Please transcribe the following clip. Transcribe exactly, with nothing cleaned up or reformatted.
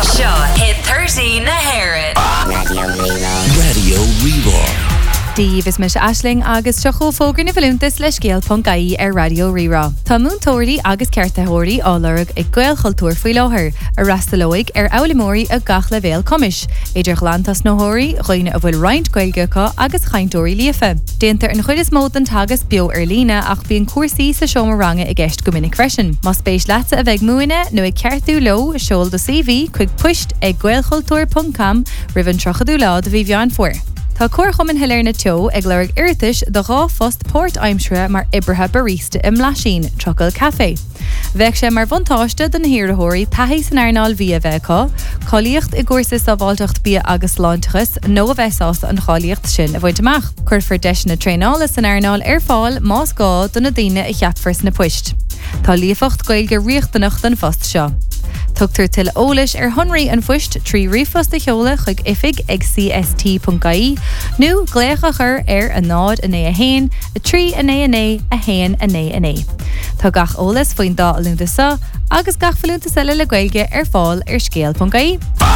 Seo hit thirty na Haired. Radio Rero. Radio Rero. Díomh is mis Aisling agus seachó fógur na bhfuilúntas leis scéal.gaí ar Radio Rera. Tá múntóirí agus ceartathóirí álarg ag gcuil chultúr faoi láthair, ar rastalóig ar eolamóirí a gach le bhéal comis. Idir glantas nóthóirí, roiine a bhfuil roinnt gailgeacha agus chaintóirí líofa. Déantar an chuid is mód an tagas bio ar lína ach bíon cuasaí sa seomar-ranga i gceist go minic freisin. Má spéis leatsa a bheith múine nó ag ceartú lo seol do C V chuig puist ag gcuilchultúr dot com rivan trochadú lá do bhí bheán fuair. Tá cuar chumann hilir na teo ag leirg irtis do rá fost Port Aimsre mar ibrithe barista im Lashin, Trocail Café. Bheith sé mar bhantáiste den hiarthóirí taithí san airnáil bhí a bheitá, choíocht i gcuirsa sa bháilteacht bí agus láintachas nó a bheitás an cháíocht sin a bhaid amach. Cuirfar deis na tréála san airnáil ar fáil más gá don na daine i cheapfars na puist. Tá líofacht gailge riochtanach den fost seo. Tugtar til ólis ar honraí an fuist trí rifos de cheola chuig ifig ag C S T dot I E nó glécha chur ar a nád a né a hain, a trí a né a né, a hain a né a né. Tá gach ólas faoin dá a lúnta sa, agus gach falúnta sele le gailge ar fáil ar scéal.gaí.